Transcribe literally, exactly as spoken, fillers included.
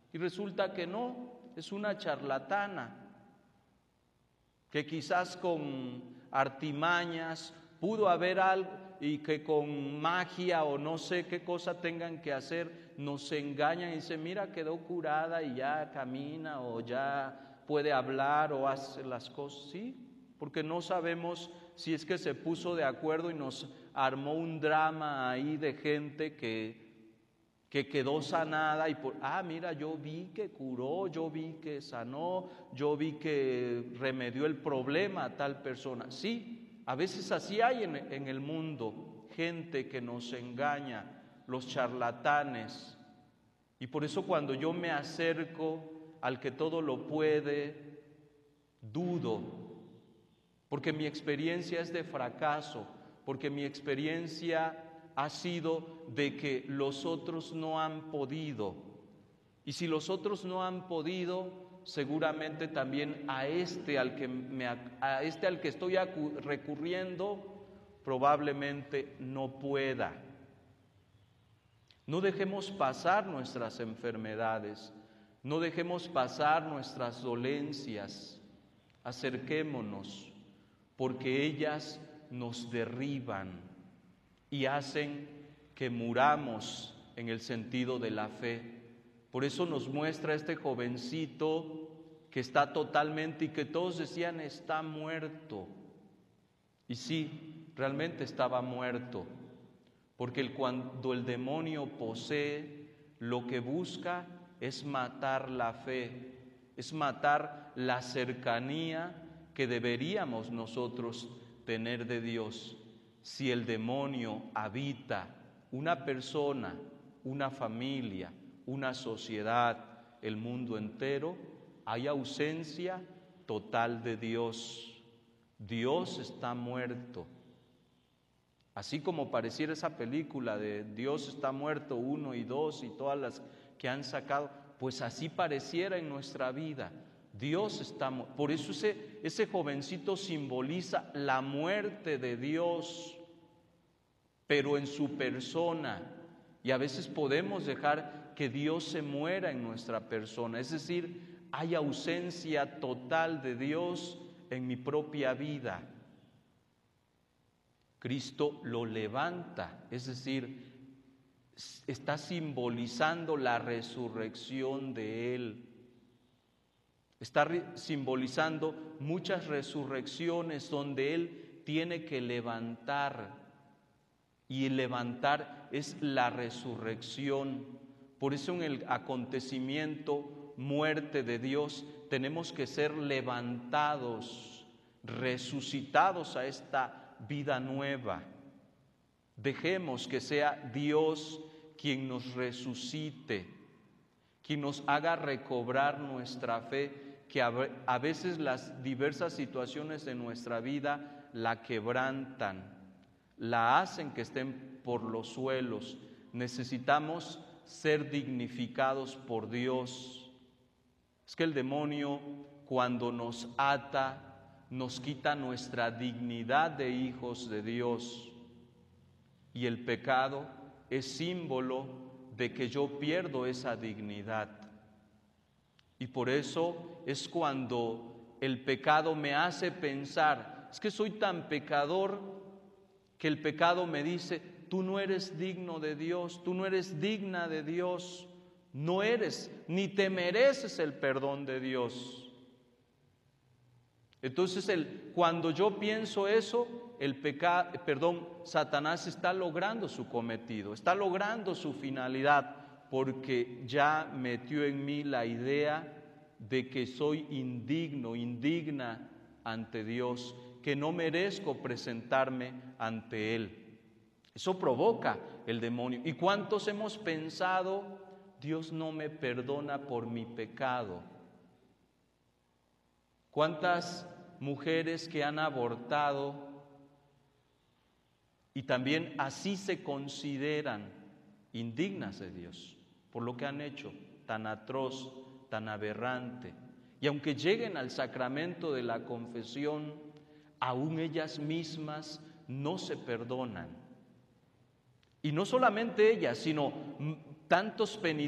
Y resulta que no, es una charlatana, que quizás con artimañas pudo haber algo y que con magia o no sé qué cosa tengan que hacer, nos engañan y dicen, mira, quedó curada y ya camina o ya puede hablar o hace las cosas, sí, porque no sabemos si es que se puso de acuerdo y nos armó un drama ahí de gente que que quedó sanada y por, ah, mira, yo vi que curó, yo vi que sanó, yo vi que remedió el problema a tal persona. Sí, a veces así hay en, en el mundo, gente que nos engaña, los charlatanes. Y por eso cuando yo me acerco al que todo lo puede, dudo, porque mi experiencia es de fracaso, porque mi experiencia ha sido de que los otros no han podido. Y si los otros no han podido, seguramente también a este al que, me, a este al que estoy recurriendo, probablemente no pueda. No dejemos pasar nuestras enfermedades, no dejemos pasar nuestras dolencias, acerquémonos, porque ellas nos derriban y hacen que muramos en el sentido de la fe. Por eso nos muestra este jovencito que está totalmente y que todos decían está muerto. Y sí, realmente estaba muerto, porque el, cuando el demonio posee, lo que busca es matar la fe, es matar la cercanía que deberíamos nosotros tener de Dios. Si el demonio habita una persona, una familia, una sociedad, el mundo entero, hay ausencia total de Dios. Dios está muerto. Así como pareciera esa película de Dios está muerto uno y dos y todas las que han sacado, pues así pareciera en nuestra vida. Dios está muerto. Por eso ese, ese jovencito simboliza la muerte de Dios, pero en su persona. Y a veces podemos dejar que Dios se muera en nuestra persona, es decir, hay ausencia total de Dios en mi propia vida. Cristo lo levanta, es decir, está simbolizando la resurrección de Él. Está re- simbolizando muchas resurrecciones donde Él tiene que levantar, y el levantar es la resurrección. Por eso en el acontecimiento muerte de Dios tenemos que ser levantados, resucitados a esta vida nueva. Dejemos que sea Dios quien nos resucite, quien nos haga recobrar nuestra fe, que a veces las diversas situaciones de nuestra vida la quebrantan, la hacen que estén por los suelos. Necesitamos ser dignificados por Dios. Es que el demonio, cuando nos ata, nos quita nuestra dignidad de hijos de Dios. Y el pecado es símbolo de que yo pierdo esa dignidad. Y por eso es cuando el pecado me hace pensar, es que soy tan pecador que el pecado me dice, tú no eres digno de Dios, tú no eres digna de Dios, no eres, ni te mereces el perdón de Dios. Entonces, el, cuando yo pienso eso, el pecado, perdón, Satanás está logrando su cometido, está logrando su finalidad, porque ya metió en mí la idea de que soy indigno, indigna ante Dios, que no merezco presentarme ante Él. Eso provoca el demonio. ¿Y cuántos hemos pensado, Dios no me perdona por mi pecado? ¿Cuántas mujeres que han abortado y también así se consideran indignas de Dios por lo que han hecho, tan atroz, tan aberrante? Y aunque lleguen al sacramento de la confesión, aún ellas mismas no se perdonan. Y no solamente ellas, sino tantos penitentes